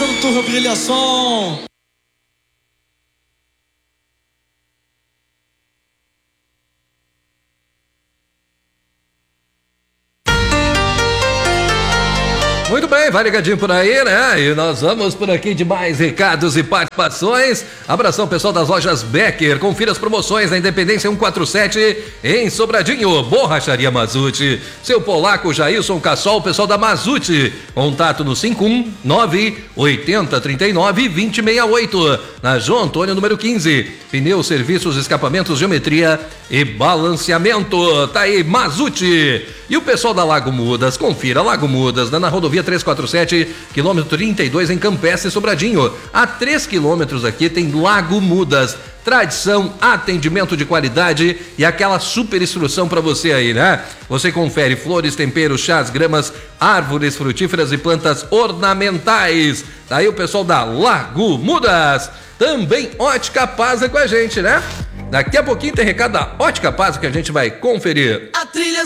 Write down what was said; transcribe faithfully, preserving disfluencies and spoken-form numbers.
começando Turma Brilhação. Muito bem, vai ligadinho por aí, né? E nós vamos por aqui de mais recados e participações. Abração, pessoal das lojas Becker. Confira as promoções na Independência cento e quarenta e sete em Sobradinho. Borracharia Mazute. Seu polaco Jailson Cassol, pessoal da Mazute. Contato no cinco um nove oito zero três nove dois zero seis oito. Na João Antônio, número quinze. Pneus, serviços, escapamentos, geometria e balanceamento. Tá aí, Mazute. E o pessoal da Lago Mudas, confira, Lago Mudas, na rodovia trezentos e quarenta e sete, quilômetro trinta e dois, em Campestre, Sobradinho. A três quilômetros aqui tem Lago Mudas. Tradição, atendimento de qualidade e aquela super instrução para você aí, né? Você confere flores, temperos, chás, gramas, árvores frutíferas e plantas ornamentais. Tá aí o pessoal da Lago Mudas. Também Ótica Paz é com a gente, né? Daqui a pouquinho tem recado da Ótica Paz que a gente vai conferir. A trilha